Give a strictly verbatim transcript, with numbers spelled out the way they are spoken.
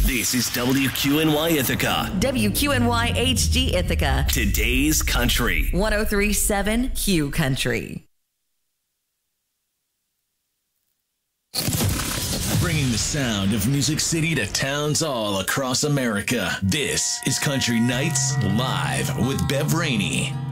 This is W Q N Y Ithaca. W Q N Y H G Ithaca. Today's Country. one oh three point seven Q Country. Bringing the sound of Music City to towns all across America. This is Country Nights Live with Bev Rainey.